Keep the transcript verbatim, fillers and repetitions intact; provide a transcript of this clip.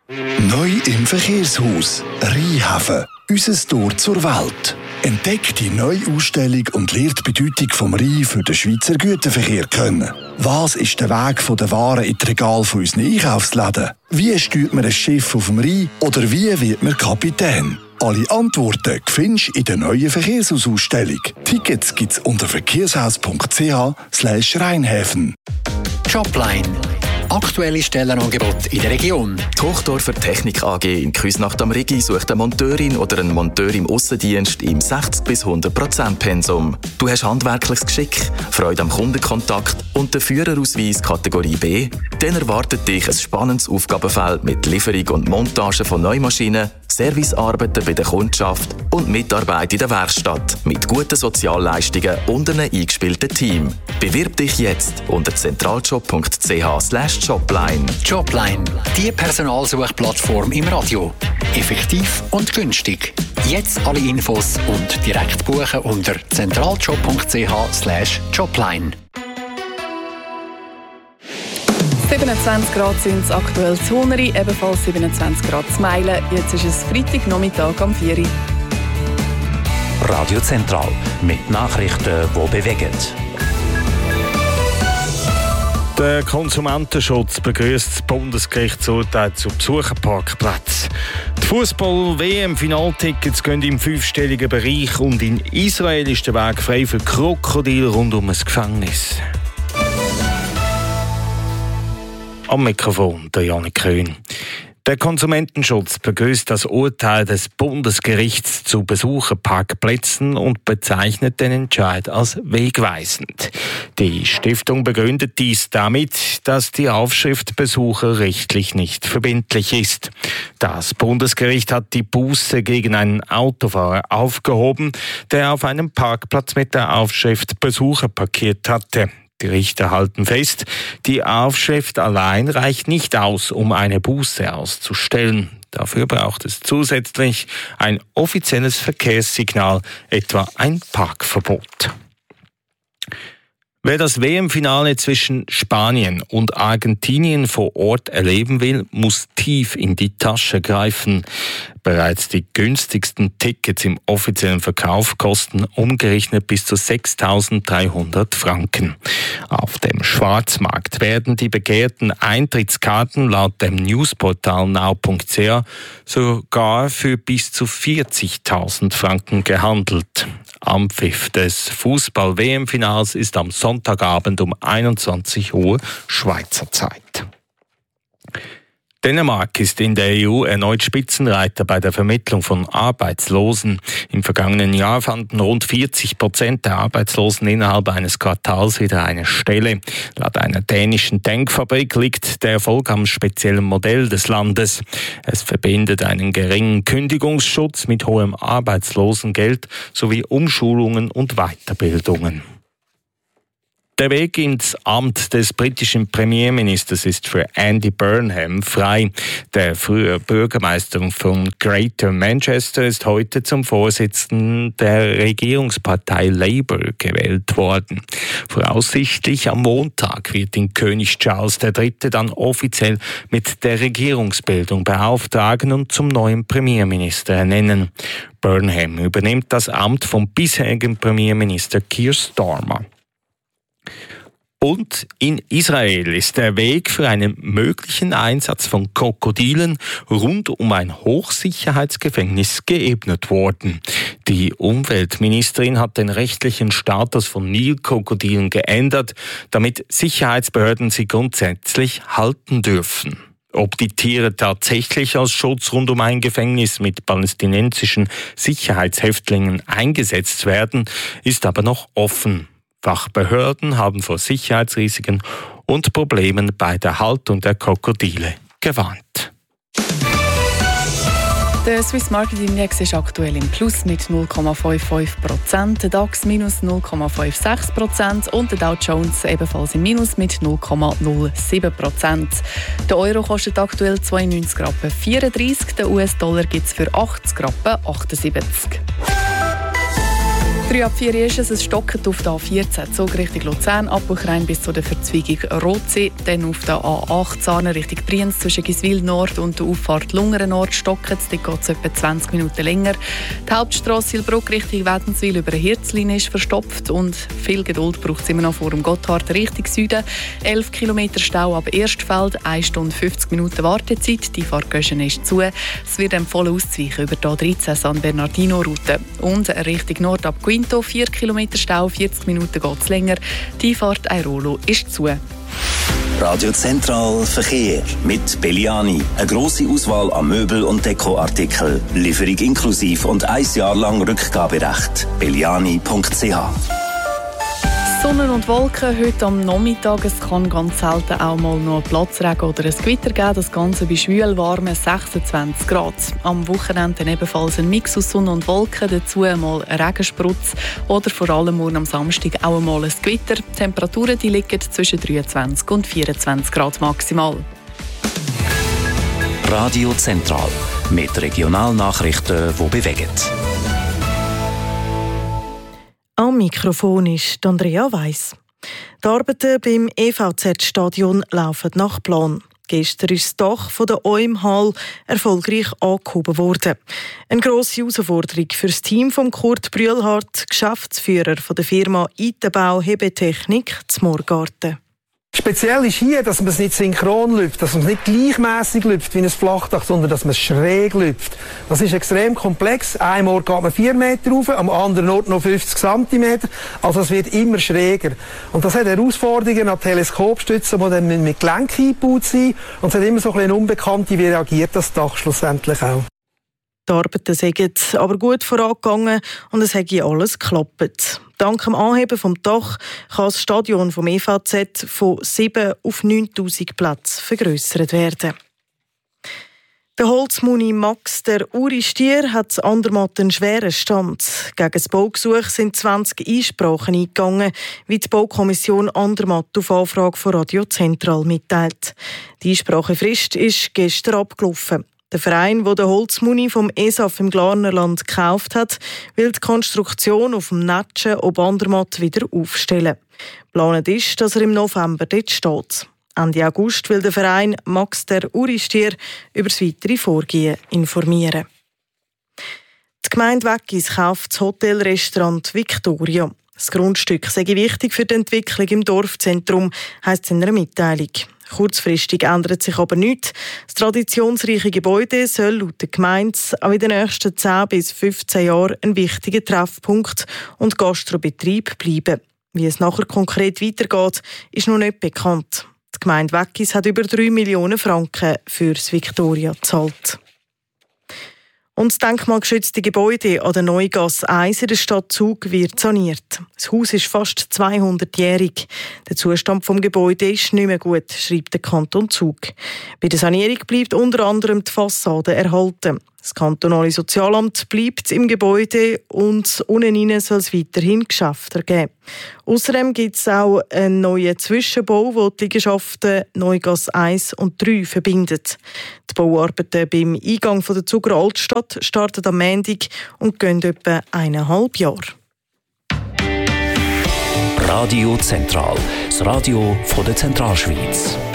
Neu im Verkehrshaus Rheinhafen. Unser Tor zur Welt. Entdeckt die neue Ausstellung und lernt die Bedeutung vom Rhein für den Schweizer Güterverkehr kennen. Was ist der Weg von den Waren in die Regal von unseren Einkaufsläden? Wie steuert man ein Schiff auf dem Rhein? Oder wie wird man Kapitän? Alle Antworten findest du in der neuen Verkehrshausausstellung. Tickets gibt's unter verkehrshaus punkt c h slash Rheinhäfen. Jobline. Aktuelle Stellenangebote in der Region. Die Hochdorfer Technik A G in Küsnacht am Rigi sucht eine Monteurin oder einen Monteur im Aussendienst im sechzig bis hundert Prozent Pensum. Du hast handwerkliches Geschick, Freude am Kundenkontakt und den Führerausweis Kategorie B? Dann erwartet dich ein spannendes Aufgabenfeld mit Lieferung und Montage von Neumaschinen, Servicearbeiten bei der Kundschaft und Mitarbeit in der Werkstatt mit guten Sozialleistungen und einem eingespielten Team. Bewirb dich jetzt unter zentraljob punkt c h slash jobline. Jobline, die Personalsuchplattform im Radio. Effektiv und günstig. Jetzt alle Infos und direkt buchen unter zentraljob punkt c h slash jobline. siebenundzwanzig Grad sind es aktuell zu Huneri, ebenfalls siebenundzwanzig Grad zu Meilen. Jetzt ist es Freitagnachmittag am vier Uhr. Radio Zentral mit Nachrichten, die bewegen. Der Konsumentenschutz begrüßt das Bundesgerichtsurteil zu Besucherparkplätzen. Die Fußball-W M-Finaltickets gehen im fünfstelligen Bereich und in Israel ist der Weg frei für Krokodile rund um ein Gefängnis. Am Mikrofon der Janik Köhn. Der Konsumentenschutz begrüßt das Urteil des Bundesgerichts zu Besucherparkplätzen und bezeichnet den Entscheid als wegweisend. Die Stiftung begründet dies damit, dass die Aufschrift Besucher rechtlich nicht verbindlich ist. Das Bundesgericht hat die Buße gegen einen Autofahrer aufgehoben, der auf einem Parkplatz mit der Aufschrift Besucher parkiert hatte. Die Richter halten fest, die Aufschrift allein reicht nicht aus, um eine Buße auszustellen. Dafür braucht es zusätzlich ein offizielles Verkehrssignal, etwa ein Parkverbot. Wer das W M-Finale zwischen Spanien und Argentinien vor Ort erleben will, muss tief in die Tasche greifen. Bereits die günstigsten Tickets im offiziellen Verkauf kosten umgerechnet bis zu sechstausenddreihundert Franken. Auf dem Schwarzmarkt werden die begehrten Eintrittskarten laut dem Newsportal now punkt c h sogar für bis zu vierzigtausend Franken gehandelt. Anpfiff des Fußball-W M-Finals ist am Sonntagabend um einundzwanzig Uhr Schweizer Zeit. Dänemark ist in der E U erneut Spitzenreiter bei der Vermittlung von Arbeitslosen. Im vergangenen Jahr fanden rund vierzig Prozent der Arbeitslosen innerhalb eines Quartals wieder eine Stelle. Laut einer dänischen Denkfabrik liegt der Erfolg am speziellen Modell des Landes. Es verbindet einen geringen Kündigungsschutz mit hohem Arbeitslosengeld sowie Umschulungen und Weiterbildungen. Der Weg ins Amt des britischen Premierministers ist für Andy Burnham frei. Der frühere Bürgermeister von Greater Manchester ist heute zum Vorsitzenden der Regierungspartei Labour gewählt worden. Voraussichtlich am Montag wird ihn König Charles der Dritte dann offiziell mit der Regierungsbildung beauftragen und zum neuen Premierminister ernennen. Burnham übernimmt das Amt vom bisherigen Premierminister Keir Starmer. Und in Israel ist der Weg für einen möglichen Einsatz von Krokodilen rund um ein Hochsicherheitsgefängnis geebnet worden. Die Umweltministerin hat den rechtlichen Status von Nilkrokodilen geändert, damit Sicherheitsbehörden sie grundsätzlich halten dürfen. Ob die Tiere tatsächlich als Schutz rund um ein Gefängnis mit palästinensischen Sicherheitshäftlingen eingesetzt werden, ist aber noch offen. Fachbehörden haben vor Sicherheitsrisiken und Problemen bei der Haltung der Krokodile gewarnt. Der Swiss Market Index ist aktuell im Plus mit null Komma fünfundfünfzig Prozent, der DAX minus null Komma sechsundfünfzig Prozent und der Dow Jones ebenfalls im Minus mit null Komma null sieben Prozent. Der Euro kostet aktuell zweiundneunzig Rappen vierunddreißig, der U S-Dollar gibt es für achtzig Rappen achtundsiebzig. Drei ab vier ist es, es stockt auf der A vierzehn Zug Richtung Luzern, Abbruchrein bis zu der Verzweigung Rotsee. Dann auf der A acht Zahlen Richtung Brienz zwischen Giswil Nord und der Auffahrt Lungeren Nord stockt. Dort geht es etwa zwanzig Minuten länger. Die Hauptstrasse Silbruck Richtung Wädenswil über eine Hirzlinie ist verstopft und viel Geduld braucht es immer noch vor dem Gotthard Richtung Süden. elf Kilometer Stau ab Erstfeld, eine Stunde fünfzig Minuten Wartezeit. Die Fahrgöschen ist zu. Es wird empfohlen auszuweichen über die A dreizehn San Bernardino Route. Und Richtung Nord ab Quinto, vier Kilometer Stau, vierzig Minuten geht es länger. Die Fahrt Airolo ist zu. Radio Zentral Verkehr mit Belliani. Eine grosse Auswahl an Möbel- und Dekoartikeln. Lieferung inklusiv und ein Jahr lang Rückgaberecht. belliani punkt c h. Sonne und Wolken heute am Nachmittag. Es kann ganz selten auch mal noch Platzregen oder ein Gewitter geben. Das Ganze bei schwül-warmen sechsundzwanzig Grad. Am Wochenende dann ebenfalls ein Mix aus Sonne und Wolken. Dazu mal ein Regensprutz oder vor allem morgen am Samstag auch mal ein Gewitter. Die Temperaturen die liegen zwischen dreiundzwanzig und vierundzwanzig Grad maximal. Radio Zentral mit Regionalnachrichten, die bewegen. Am Mikrofon ist Andrea Weiss. Die Arbeiten beim E V Z-Stadion laufen nach Plan. Gestern ist das Dach von der O M Hall erfolgreich angehoben worden. Eine grosse Herausforderung für das Team von Kurt Brühlhardt, Geschäftsführer von der Firma Itenbau Hebetechnik zum Moorgarten. Speziell ist hier, dass man es nicht synchron läuft, dass man es nicht gleichmäßig läuft wie ein Flachdach, sondern dass man es schräg läuft. Das ist extrem komplex. Einem Ort geht man vier Meter rauf, am anderen Ort noch fünfzig Zentimeter. Also es wird immer schräger. Und das hat Herausforderungen an Teleskopstützen, die dann mit Gelenk eingebaut sind. Und es hat immer so ein bisschen Unbekannte, wie reagiert das Dach schlussendlich auch. Die Arbeiten sind aber gut vorangegangen und es hat alles geklappt. Dank dem Anheben vom Dach kann das Stadion vom E V Z von sieben auf neuntausend Plätze vergrössert werden. Der Holzmuni Max, der Uri-Stier, hat Andermatt einen schweren Stand. Gegen das Baugesuch sind zwanzig Einsprachen eingegangen, wie die Baukommission Andermatt auf Anfrage von Radio Zentral mitteilt. Die Einsprachefrist ist gestern abgelaufen. Der Verein, der den Holzmuni vom E S A F im Glarnerland gekauft hat, will die Konstruktion auf dem Netschen ob Andermatt wieder aufstellen. Geplant ist, dass er im November dort steht. Ende August will der Verein Max der Uri-Stier über das weitere Vorgehen informieren. Die Gemeinde Weggis kauft das Hotelrestaurant Victoria. Das Grundstück sei wichtig für die Entwicklung im Dorfzentrum, heisst es in einer Mitteilung. Kurzfristig ändert sich aber nichts. Das traditionsreiche Gebäude soll laut der Gemeinde auch in den nächsten zehn bis fünfzehn Jahren ein wichtiger Treffpunkt und Gastrobetrieb bleiben. Wie es nachher konkret weitergeht, ist noch nicht bekannt. Die Gemeinde Weggis hat über drei Millionen Franken für das Victoria gezahlt. Und das denkmalgeschützte Gebäude an der Neugasse eins in der Stadt Zug wird saniert. Das Haus ist fast zweihundertjährig. Der Zustand des Gebäudes ist nicht mehr gut, schreibt der Kanton Zug. Bei der Sanierung bleibt unter anderem die Fassade erhalten. Das kantonale Sozialamt bleibt im Gebäude und unten rein soll es weiterhin Geschäfte geben. Außerdem gibt es auch einen neuen Zwischenbau, der die Liegenschaften Neugasse eins und drei verbindet. Die Bauarbeiten beim Eingang von der Zuger Altstadt starten am Montag und gehen etwa eineinhalb Jahre. Radio Zentral, das Radio von der Zentralschweiz.